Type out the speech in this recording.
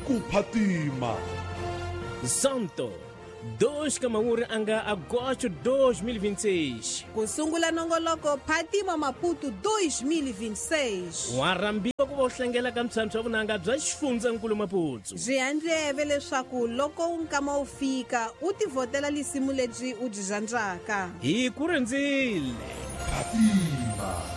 kuphatima. Santo 2 Kamanguri anga agosto 2026. Kusungula nongoloko Phatima Maputo 2026. Warambiwa ku vohlengela ka ntshwa vunanga bya xifundzankulu Maputo. Zihandleve leswaku loko unkama wu fika u tivhotela lisimu lebyi u byi zandzaka. Hi ku rindzile. Phatima.